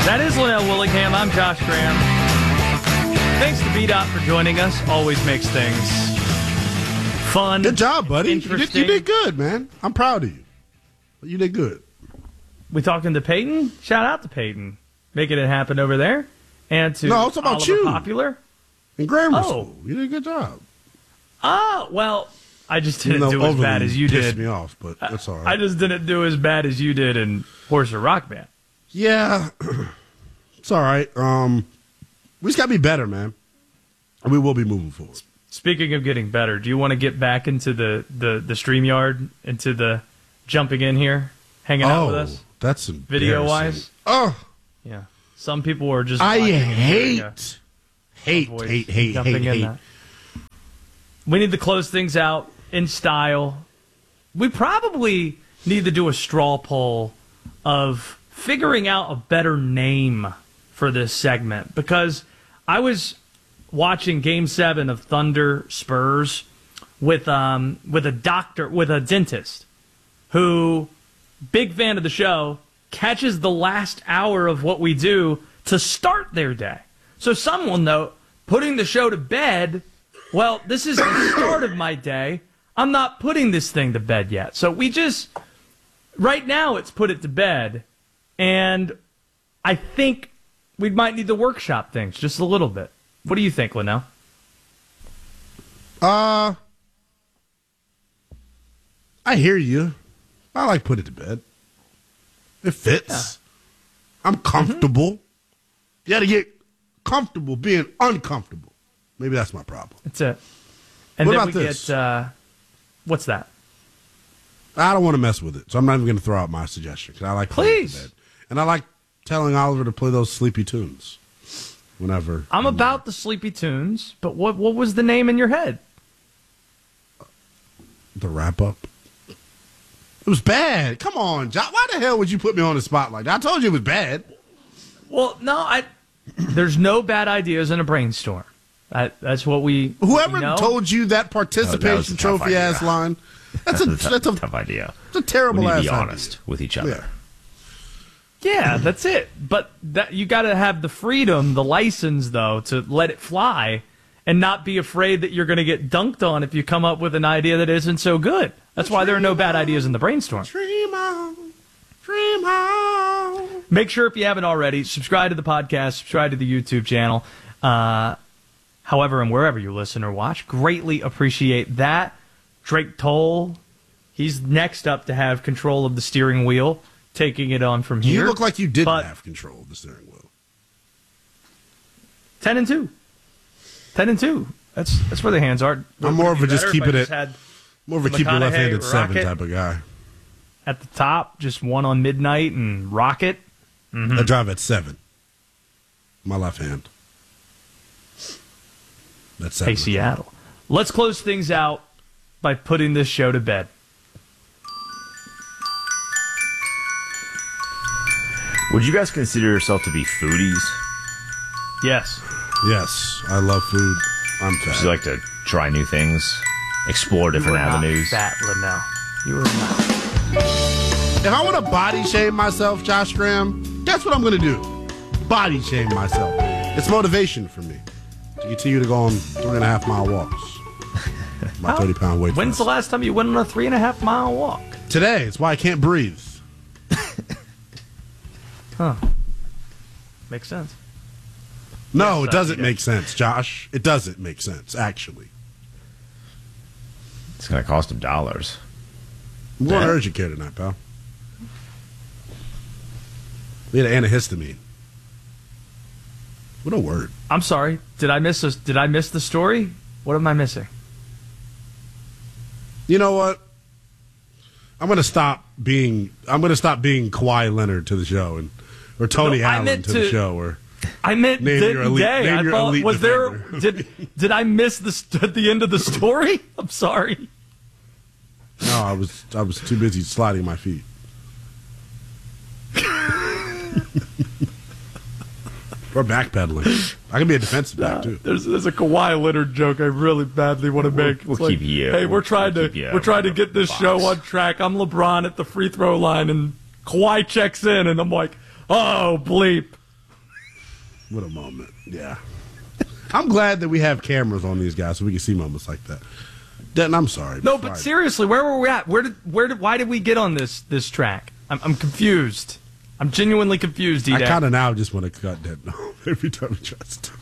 That is Linnell Willingham. I'm Josh Graham. Thanks to B-Dot for joining us. Always makes things fun. Good job, buddy. You Interesting. did good, man. I'm proud of you. You did good. We talking to Peyton? Shout out to Peyton. Making it happen over there. And to No, it's about Oliver you. Popular. In grammar school. You did a good job. Oh, well, I just didn't do as bad as you pissed did. me off, but that's all right. I just didn't do as bad as you did in Horse or Rock Band. Yeah, it's all right. We just got to be better, man. And we will be moving forward. Speaking of getting better, do you want to get back into the StreamYard, into the jumping in here, hanging out with us? That's video-wise? Oh. Yeah. Some people are just... I hate. hate. We need to close things out in style. We probably need to do a straw poll of figuring out a better name for this segment, because I was watching Game 7 of Thunder Spurs with a dentist who, big fan of the show, catches the last hour of what we do to start their day. So some will note, putting the show to bed, well, this is the start of my day. I'm not putting this thing to bed yet. So we just, right now it's put it to bed. And I think we might need to workshop things just a little bit. What do you think, Linnell? I hear you. I like put it to bed. It fits. Yeah. I'm comfortable. You got to get comfortable being uncomfortable. Maybe that's my problem. That's it. And what then about we this? get, what's that? I don't want to mess with it, so I'm not even going to throw out my suggestion. Cause I like putting it to bed. And I like telling Oliver to play those sleepy tunes whenever. I'm about the sleepy tunes, but what was the name in your head? The wrap up. It was bad. Come on, John. Why the hell would you put me on the spot like that? I told you it was bad. Well, no, there's no bad ideas in a brainstorm. That's what we. Whoever know. told you that participation trophy ass line. That's a tough idea. It's a terrible ass idea. idea. Be honest with each other. Yeah, that's it. But you got to have the freedom, the license, though, to let it fly and not be afraid that you're going to get dunked on if you come up with an idea that isn't so good. That's why there are no bad ideas in the brainstorm. Dream on. Dream on. Make sure, if you haven't already, subscribe to the podcast, subscribe to the YouTube channel. However, and wherever you listen or watch, greatly appreciate that. Drake Toll, he's next up to have control of the steering wheel, taking it on from here. You look like you didn't have control of the steering wheel. 10-2. 10-2. That's where the hands are. I'm more of a just keep it at more of a keep your left-handed Rocket 7 type of guy. At the top, just one on midnight and Rocket. I drive at 7. My left hand. That's 7. Hey, Seattle. Let's close things out by putting this show to bed. Would you guys consider yourself to be foodies? Yes. Yes, I love food. I'm fat. Would you like to try new things, explore different avenues? Not fat, Linnell. You are not. If I want to body shame myself, Josh Graham, that's what I'm going to do. Body shame myself. It's motivation for me to continue to go on 3.5 mile walks. My 30-pound weight. When's the last time you went on a 3.5 mile walk? Today. It's why I can't breathe. Huh. Makes sense. No, it doesn't make sense, Josh. It doesn't make sense, actually. It's going to cost him dollars. I'm going to urgent care tonight, pal. We had an antihistamine. What a word. I'm sorry. Did I miss the story? What am I missing? You know what? I'm going to stop being Kawhi Leonard to the show or Tony Allen to the show or I meant day. I thought was defender. there did I miss at the end of the story? I'm sorry. No, I was too busy sliding my feet. Or backpedaling. I can be a defensive back too. There's a Kawhi Leonard joke I really badly want to make. We'll keep you. Hey, we're trying to get this show on track. I'm LeBron at the free throw line, and Kawhi checks in, and I'm like, oh bleep. What a moment. Yeah. I'm glad that we have cameras on these guys so we can see moments like that. Denton, I'm sorry. No, but seriously, where were we at? Why did we get on this track? I'm confused. I'm genuinely confused, D-Day. I kind of now just want to cut Denton off every time he tries to.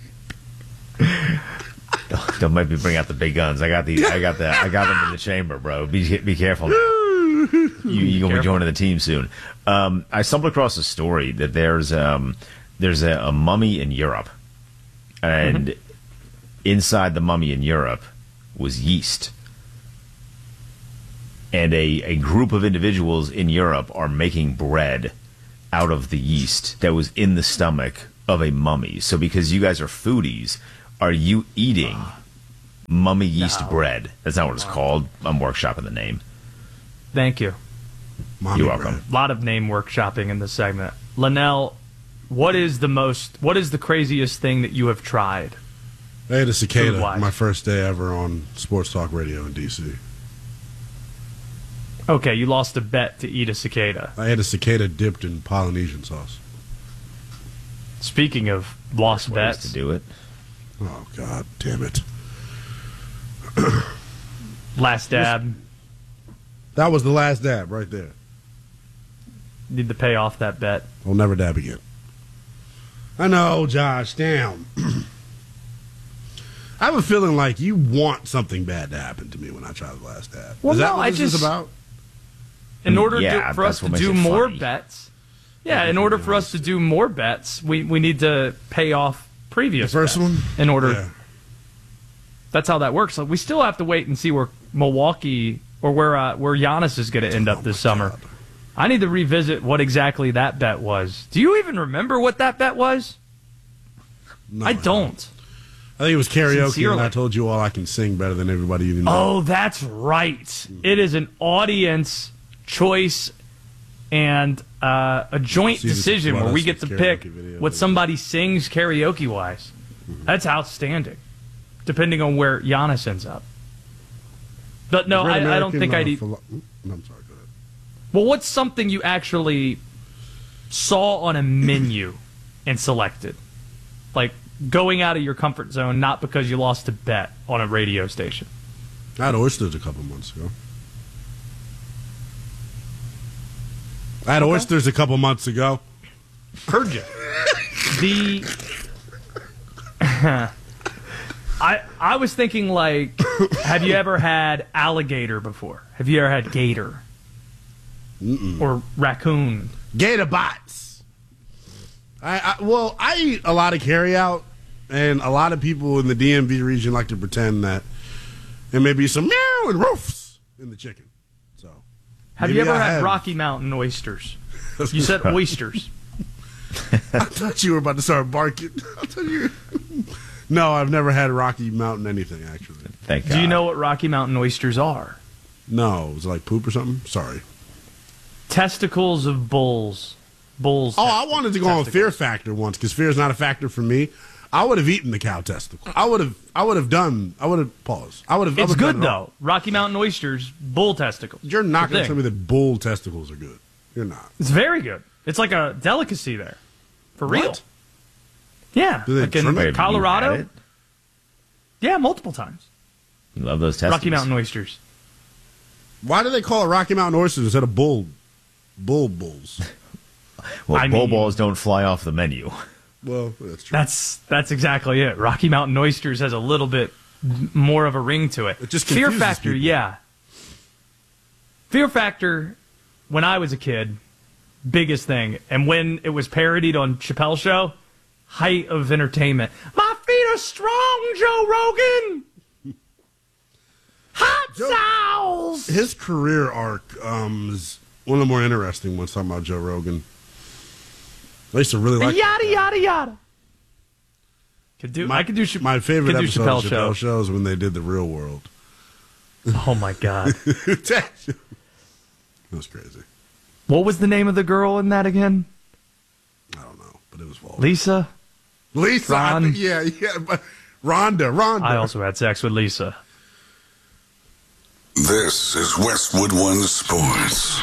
Don't make me bring out the big guns. I got them in the chamber, bro. Be careful now. You're gonna be joining the team soon. I stumbled across a story that there's a mummy in Europe, and inside the mummy in Europe was yeast, and a group of individuals in Europe are making bread out of the yeast that was in the stomach of a mummy. So because you guys are foodies, are you eating mummy yeast bread? That's not what it's called. I'm workshopping the name. Thank you. Mommy You're welcome. bread. A lot of name workshopping in this segment. Linnell, what is the craziest thing that you have tried? I had a cicada Food-wise. my first day ever on Sports Talk Radio in D.C. Okay, you lost a bet to eat a cicada. I had a cicada dipped in Polynesian sauce. Speaking of lost Ways bets, to do it. Oh, God damn it. last dab, That was the last dab right there. need to pay off that bet. I'll never dab again. I know, Josh. Damn. I have a feeling like you want something bad to happen to me when I try the last dab. Well, is that no, what I this is just- about? In order Yeah, for us that's to what makes do it more funny. bets, in order for us to do more bets, we need to pay off previous The first bets one? in order. Yeah. That's how that works. Like, we still have to wait and see where Milwaukee or where Giannis is going to end up this summer. God. I need to revisit what exactly that bet was. Do you even remember what that bet was? No, I don't. I think it was karaoke, Sincerely. and I told you all I can sing better than everybody even knows. Oh, that's right. It is an audience choice and a joint See, this is decision what where we us get to karaoke pick video what is. somebody sings karaoke-wise. That's outstanding, depending on where Giannis ends up. But no, Great I don't American, think I'd eat. No, I'm sorry, go ahead. Well, what's something you actually saw on a menu and selected? Like going out of your comfort zone, not because you lost a bet on a radio station. I had oysters a couple months ago. Heard you. I was thinking, like, have you ever had alligator before? Have you ever had gator? Or raccoon? Gator bots. I eat a lot of carryout, and a lot of people in the DMV region like to pretend that there may be some meow and roofs in the chicken. So, Have maybe you ever I had have. Rocky Mountain oysters? You said oysters. I thought you were about to start barking. I thought you. No, I've never had Rocky Mountain anything actually. Thank God. Do you know what Rocky Mountain oysters are? No, was it like poop or something? Sorry. Testicles of bulls. Bulls. Oh, I wanted to go on testicles. Fear Factor once because fear is not a factor for me. I would have eaten the cow testicle. I would have paused. It's good though. Rocky Mountain oysters, bull testicles. You're not going to Thing. tell me that bull testicles are good. You're not. It's very good. It's like a delicacy there, for real. What? Yeah, Do they like in trim it? Wait, have you Colorado. had it? Yeah, multiple times. You love those testicles. Rocky Mountain oysters. Why do they call it Rocky Mountain oysters instead of bulls? Well, I bull mean- balls don't fly off the menu. Well, that's true. That's exactly it. Rocky Mountain oysters has a little bit more of a ring to it. It just Fear confuses Factor, people. yeah. Fear Factor, when I was a kid, biggest thing, and when it was parodied on Chappelle's Show, height of entertainment. My feet are strong, Joe Rogan. Hot sauce. His career arc is one of the more interesting ones. Talking about Joe Rogan, I used to really like Yada yada yada. I could do my favorite could do episode of Chappelle Chappelle Show is when they did the Real World. Oh my god. That was crazy. What was the name of the girl in that again? I don't know, but it was Walt. Lisa? Lisa, I Ron? think, yeah, but Rhonda. I also had sex with Lisa. This is Westwood One Sports.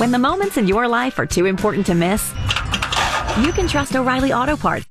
When the moments in your life are too important to miss, you can trust O'Reilly Auto Parts.